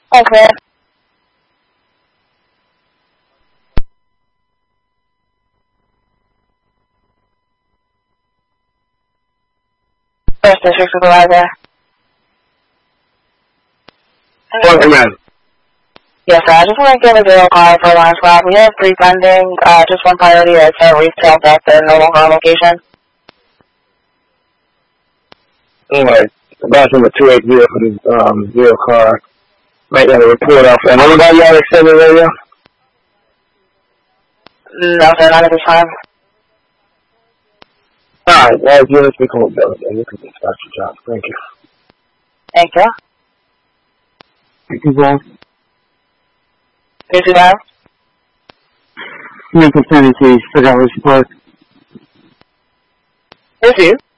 Okay. First District Supervisor. Welcome in. Yes, sir. I just want to give a zero call for Lawrence Lab. We have 3 pending. Just one priority is to retail that they're no longer on location. Alright. About number 280 for the zero car. Make that a report off. And anybody got extended radio? No, sir, not at this time. Alright, well, you let's become a bill again. You can start your job. Thank you. Thank you. Thank you, boss. Who's you have? Mental tendencies, forgot what you put. Who's you?